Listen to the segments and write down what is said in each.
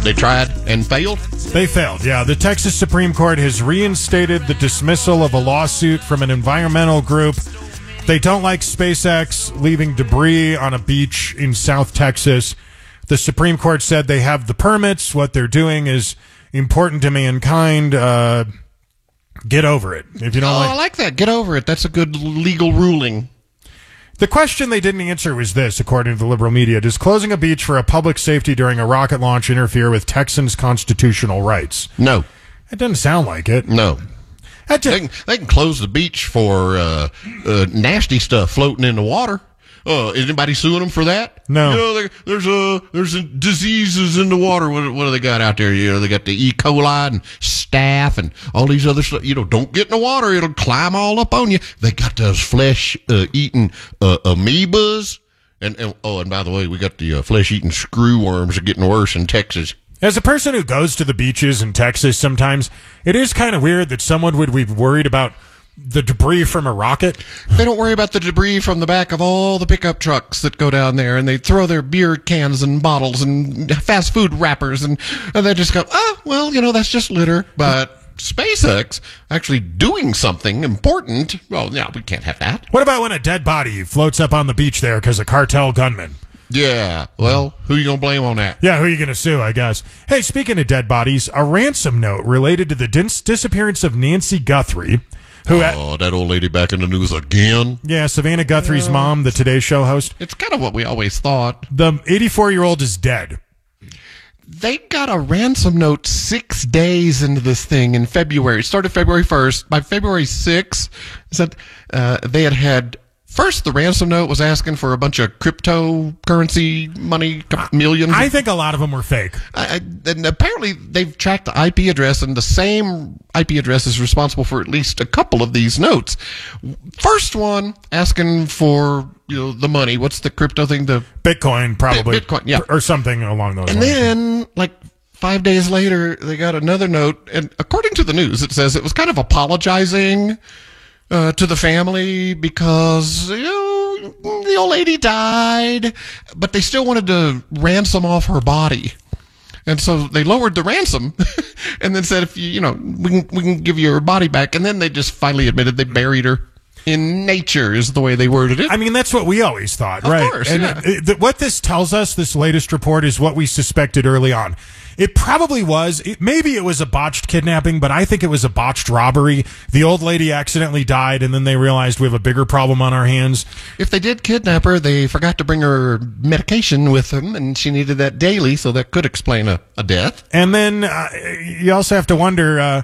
They tried and failed? They failed, yeah. The Texas Supreme Court has reinstated the dismissal of a lawsuit from an environmental group. They don't like SpaceX leaving debris on a beach in South Texas. The Supreme Court said they have the permits. What they're doing is important to mankind. Get over it. If you don't I like that. Get over it. That's a good legal ruling. The question they didn't answer was this, according to the liberal media. Does closing a beach for a public safety during a rocket launch interfere with Texans' constitutional rights? No. It doesn't sound like it. No. They can close the beach for nasty stuff floating in the water. Is anybody suing them for that? No. You know, there's diseases in the water. What do they got out there? You know, they got the E. coli and staph and all these other stuff. You know, don't get in the water; it'll climb all up on you. They got those flesh-eating amoebas, and by the way, we got the flesh-eating screw worms are getting worse in Texas. As a person who goes to the beaches in Texas sometimes, it is kind of weird that someone would be worried about the debris from a rocket. They don't worry about the debris from the back of all the pickup trucks that go down there, and they throw their beer cans and bottles and fast food wrappers, and they just go, oh, well, you know, that's just litter. But SpaceX actually doing something important, well, no, we can't have that. What about when a dead body floats up on the beach there because of cartel gunmen? Yeah, well, who you going to blame on that? Yeah, who are you going to sue, I guess? Hey, speaking of dead bodies, a ransom note related to the disappearance of Nancy Guthrie. That old lady back in the news again? Yeah, Savannah Guthrie's mom, the Today Show host. It's kind of what we always thought. The 84-year-old is dead. They got a ransom note 6 days into this thing in February. It started February 1st. By February 6th, said they had first, the ransom note was asking for a bunch of cryptocurrency money, millions. I think a lot of them were fake. And apparently they've tracked the IP address, and the same IP address is responsible for at least a couple of these notes. First one asking for, you know, the money. What's the crypto thing? The Bitcoin, probably. Bitcoin, yeah. Or something along those lines. And then, like 5 days later, they got another note, and according to the news, it says it was kind of apologizing to the family because, you know, the old lady died, but they still wanted to ransom off her body. And so they lowered the ransom and then said, if you know, we can give you her body back. And then they just finally admitted they buried her in nature is the way they worded it. I mean, that's what we always thought, right? Of course, and yeah. What this tells us, this latest report, is what we suspected early on. It probably was. Maybe it was a botched kidnapping, but I think it was a botched robbery. The old lady accidentally died, and then they realized we have a bigger problem on our hands. If they did kidnap her, they forgot to bring her medication with them, and she needed that daily, so that could explain a death. And then you also have to wonder,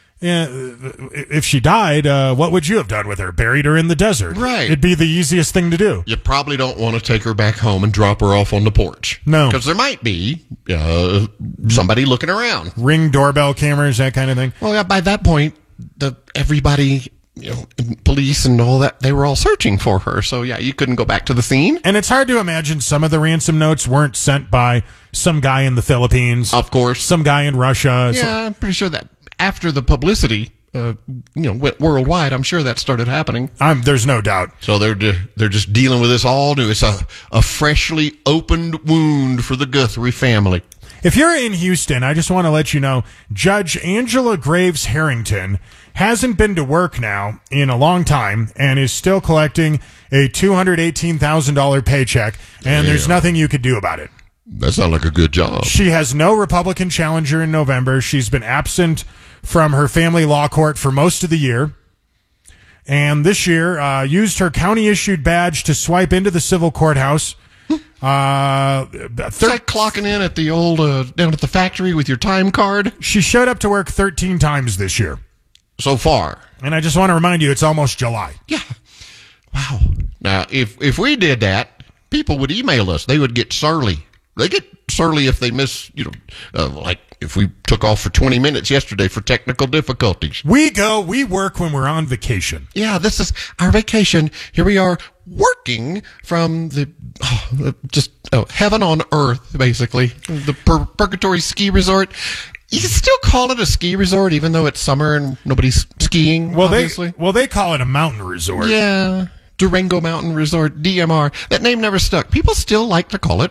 if she died, what would you have done with her? Buried her in the desert. Right. It'd be the easiest thing to do. You probably don't want to take her back home and drop her off on the porch. No. Because there might be somebody looking around. Ring doorbell cameras, that kind of thing. Well, yeah, by that point, everybody, you know, police and all that, they were all searching for her. So, yeah, you couldn't go back to the scene. And it's hard to imagine some of the ransom notes weren't sent by some guy in the Philippines. Of course. Some guy in Russia. Yeah, I'm pretty sure that after the publicity, went worldwide, I'm sure that started happening. There's no doubt. So they're just dealing with this all new. It's a freshly opened wound for the Guthrie family. If you're in Houston, I just want to let you know, Judge Angela Graves Harrington hasn't been to work now in a long time and is still collecting a $218,000 paycheck, and there's nothing you could do about it. That sounds like a good job. She has no Republican challenger in November. She's been absent from her family law court for most of the year. And this year, used her county-issued badge to swipe into the civil courthouse. It's like clocking in at the old, down at the factory with your time card. She showed up to work 13 times this year. So far. And I just want to remind you, it's almost July. Yeah. Wow. Now, if we did that, people would email us. They would get surly. They get surly if they miss, like if we took off for 20 minutes yesterday for technical difficulties. We work when we're on vacation. Yeah, this is our vacation. Here we are working from heaven on earth, basically. The Purgatory Ski Resort. You can still call it a ski resort, even though it's summer and nobody's skiing, obviously. They call it a mountain resort. Yeah. Durango Mountain Resort, DMR. That name never stuck. People still like to call it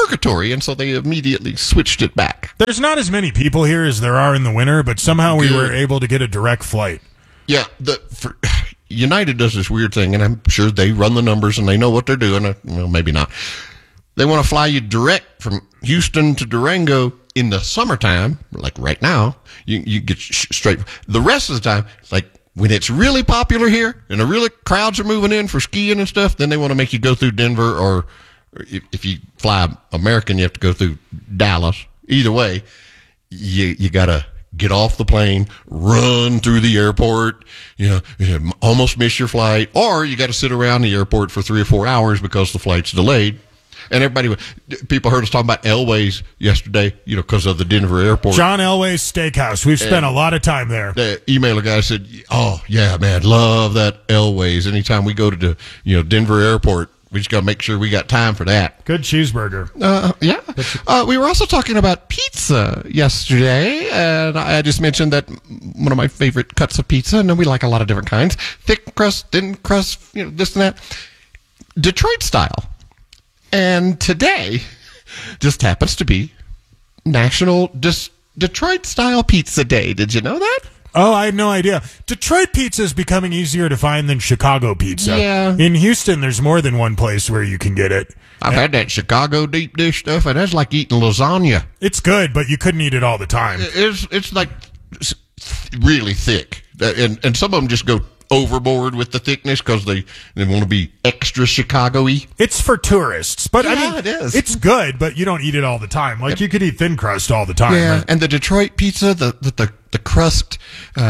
purgatory, and so they immediately switched it back. There's not as many people here as there are in the winter, but somehow we were able to get a direct flight. Yeah, United does this weird thing, and I'm sure they run the numbers and they know what they're doing. Well, maybe not. They want to fly you direct from Houston to Durango in the summertime, like right now. You get straight. The rest of the time, like when it's really popular here and the really crowds are moving in for skiing and stuff, then they want to make you go through Denver, or if you fly American, you have to go through Dallas. Either way, you got to get off the plane, run through the airport, you almost miss your flight, or you got to sit around the airport for 3 or 4 hours because the flight's delayed. And people heard us talking about Elway's yesterday, because of the Denver airport. John Elway's Steakhouse. We've spent a lot of time there. The emailer guy said, "Oh yeah, man, love that Elway's. Anytime we go to the, Denver airport, we just got to make sure we got time for that." Good cheeseburger. Yeah. We were also talking about pizza yesterday, and I just mentioned that one of my favorite cuts of pizza, and we like a lot of different kinds: thick crust, thin crust, this and that, Detroit style. And today just happens to be National Detroit-style Pizza Day. Did you know that? Oh, I had no idea. Detroit pizza is becoming easier to find than Chicago pizza. Yeah. In Houston, there's more than one place where you can get it. I've had that Chicago deep dish stuff, and that's like eating lasagna. It's good, but you couldn't eat it all the time. It's like really thick. And some of them just go overboard with the thickness because they want to be extra Chicago-y. It's for tourists, but it is. It's good, but you don't eat it all the time. Like you could eat thin crust all the time. Yeah, right? And the Detroit pizza, the crust,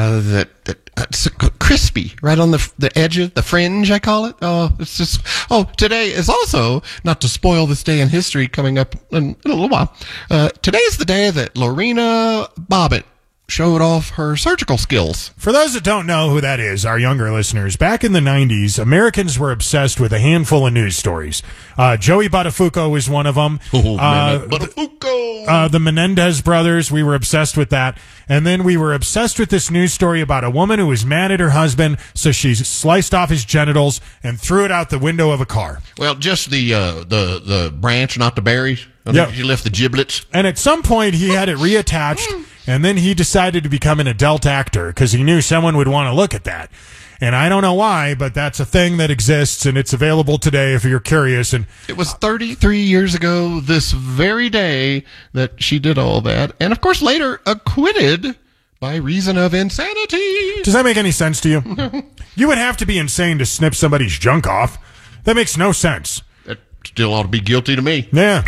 it's crispy right on the edge of the fringe, I call it. Today is also, not to spoil this day in history coming up in a little while, today is the day that Lorena Bobbitt showed off her surgical skills. For those that don't know who that is, our younger listeners, back in the 90s, Americans were obsessed with a handful of news stories. Joey Buttafuoco was one of them. Buttafuoco! The Menendez brothers, we were obsessed with that. And then we were obsessed with this news story about a woman who was mad at her husband, so she sliced off his genitals and threw it out the window of a car. Well, just the branch, not the berries. Yep. She left the giblets. And at some point, he had it reattached, and then he decided to become an adult actor because he knew someone would want to look at that. And I don't know why, but that's a thing that exists, and it's available today if you're curious. And it was 33 years ago this very day that she did all that. And, of course, later acquitted by reason of insanity. Does that make any sense to you? You would have to be insane to snip somebody's junk off. That makes no sense. That still ought to be guilty to me. Yeah.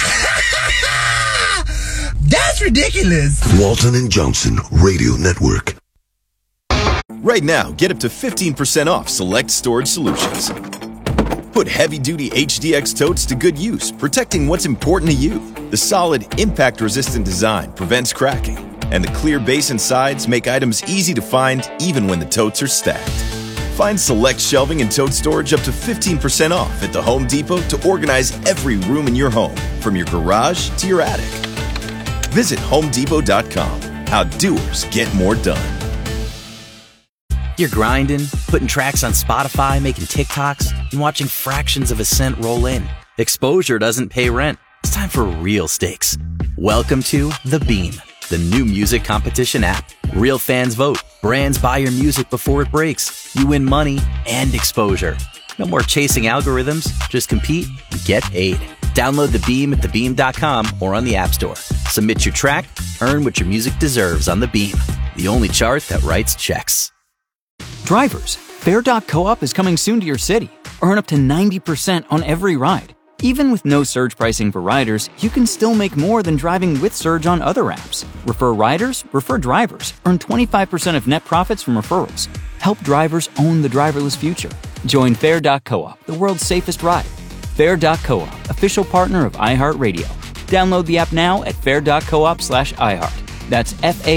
That's ridiculous. Walton and Johnson Radio Network. Right now, get up to 15% off select storage solutions. Put heavy-duty HDX totes to good use, protecting what's important to you. The solid, impact-resistant design prevents cracking, and the clear base and sides make items easy to find even when the totes are stacked. Find select shelving and tote storage up to 15% off at the Home Depot to organize every room in your home, from your garage to your attic. Visit HomeDepot.com. How doers get more done. You're grinding, putting tracks on Spotify, making TikToks, and watching fractions of a cent roll in. Exposure doesn't pay rent. It's time for real stakes. Welcome to The Beam, the new music competition app. Real fans vote. Brands buy your music before it breaks. You win money and exposure. No more chasing algorithms. Just compete and get paid. Download The Beam at thebeam.com or on the App Store. Submit your track, earn what your music deserves on The Beam, the only chart that writes checks. Drivers, Fair.coop is coming soon to your city. Earn up to 90% on every ride. Even with no surge pricing for riders, you can still make more than driving with surge on other apps. Refer riders, refer drivers. Earn 25% of net profits from referrals. Help drivers own the driverless future. Join Fair.coop, the world's safest ride. Fair.coop, official partner of iHeartRadio. Download the app now at fair.coop/iHeart. That's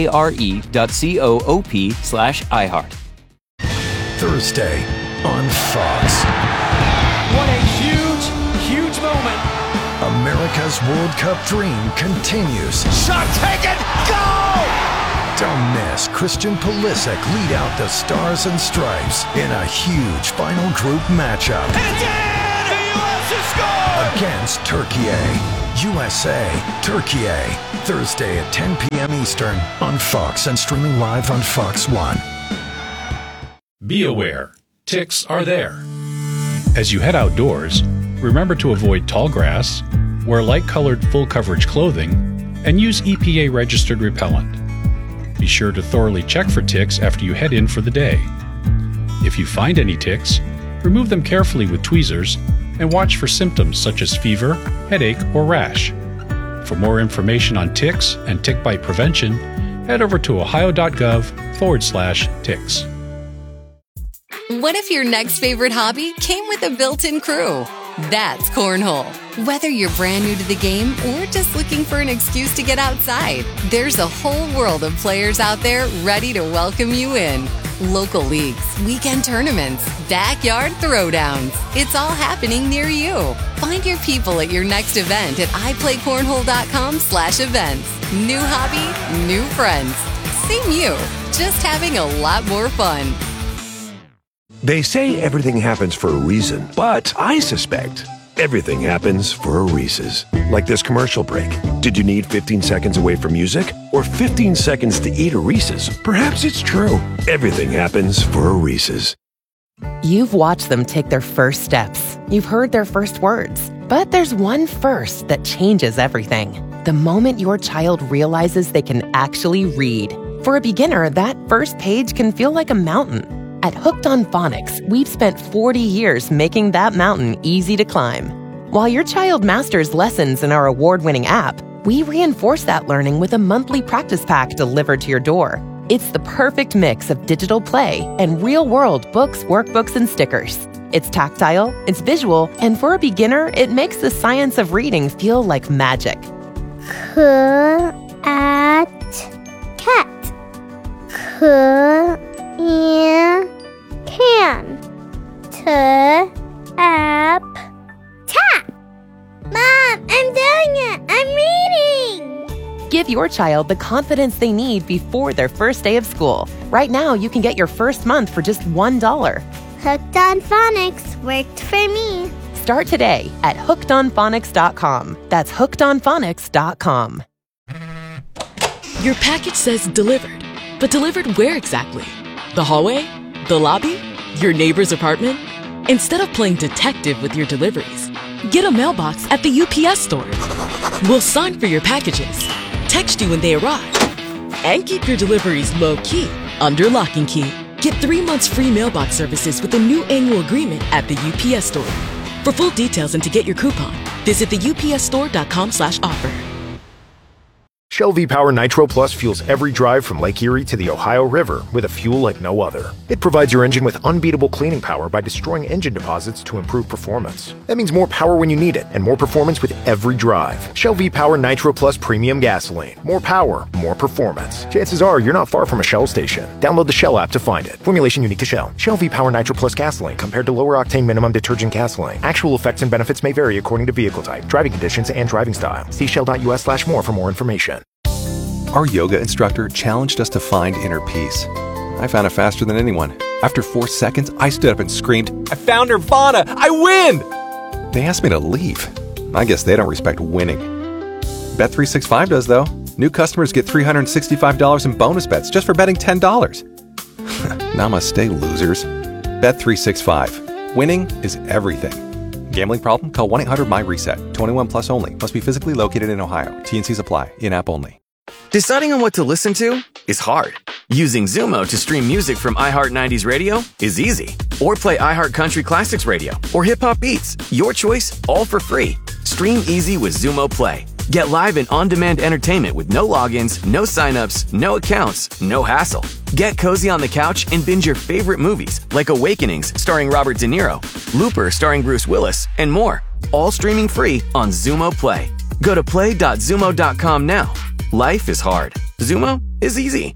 FARE.coop/iHeart. Thursday on Fox. What a huge moment. America's World Cup dream continues. Shot taken, go! Don't miss Christian Pulisic lead out the Stars and Stripes in a huge final group matchup. And again, the U.S. has scored! Against Turkey. USA, Türkiye, Thursday at 10 p.m. Eastern on Fox and streaming live on Fox One. Be aware, ticks are there. As you head outdoors, remember to avoid tall grass, wear light-colored full-coverage clothing, and use EPA-registered repellent. Be sure to thoroughly check for ticks after you head in for the day. If you find any ticks, remove them carefully with tweezers and watch for symptoms such as fever, headache, or rash. For more information on ticks and tick bite prevention, head over to ohio.gov/ticks. What if your next favorite hobby came with a built-in crew? That's Cornhole. Whether you're brand new to the game or just looking for an excuse to get outside, there's a whole world of players out there ready to welcome you in. Local leagues, weekend tournaments, backyard throwdowns. It's all happening near you. Find your people at your next event at iPlayCornhole.com/events. New hobby, new friends. Same you, just having a lot more fun. They say everything happens for a reason, but I suspect everything happens for a Reese's. Like this commercial break. Did you need 15 seconds away from music? Or 15 seconds to eat a Reese's? Perhaps it's true. Everything happens for a Reese's. You've watched them take their first steps. You've heard their first words. But there's one first that changes everything. The moment your child realizes they can actually read. For a beginner, that first page can feel like a mountain. At Hooked on Phonics, we've spent 40 years making that mountain easy to climb. While your child masters lessons in our award-winning app, we reinforce that learning with a monthly practice pack delivered to your door. It's the perfect mix of digital play and real-world books, workbooks, and stickers. It's tactile, it's visual, and for a beginner, it makes the science of reading feel like magic. Cat. Can. Tap. Mom, I'm doing it. I'm reading. Give your child the confidence they need before their first day of school. Right now, you can get your first month for just $1. Hooked on Phonics worked for me. Start today at hookedonphonics.com. That's hookedonphonics.com. Your package says delivered, but delivered where exactly? The hallway? The lobby? Your neighbor's apartment? Instead of playing detective with your deliveries, get a mailbox at the UPS store. We'll sign for your packages, text you when they arrive, and keep your deliveries low-key under lock and key. Get 3 months free mailbox services with a new annual agreement at the UPS store. For full details and to get your coupon, visit theupsstore.com/offer. Shell V-Power Nitro Plus fuels every drive from Lake Erie to the Ohio River with a fuel like no other. It provides your engine with unbeatable cleaning power by destroying engine deposits to improve performance. That means more power when you need it and more performance with every drive. Shell V-Power Nitro Plus Premium Gasoline. More power, more performance. Chances are you're not far from a Shell station. Download the Shell app to find it. Formulation unique to Shell. Shell V-Power Nitro Plus Gasoline compared to lower octane minimum detergent gasoline. Actual effects and benefits may vary according to vehicle type, driving conditions, and driving style. See shell.us/more for more information. Our yoga instructor challenged us to find inner peace. I found it faster than anyone. After 4 seconds, I stood up and screamed, "I found Nirvana! I win!" They asked me to leave. I guess they don't respect winning. Bet365 does, though. New customers get $365 in bonus bets just for betting $10. Namaste, losers. Bet365. Winning is everything. Gambling problem? Call 1-800-MY-RESET. 21 plus only. Must be physically located in Ohio. T&Cs apply. In-app only. Deciding on what to listen to is hard. Using Zumo to stream music from iHeart 90s Radio is easy. Or play iHeart Country Classics Radio or Hip Hop Beats. Your choice, all for free. Stream easy with Zumo Play. Get live and on-demand entertainment with no logins, no signups, no accounts, no hassle. Get cozy on the couch and binge your favorite movies like Awakenings starring Robert De Niro, Looper starring Bruce Willis, and more. All streaming free on Zumo Play. Go to play.zumo.com now. Life is hard. Zumo is easy.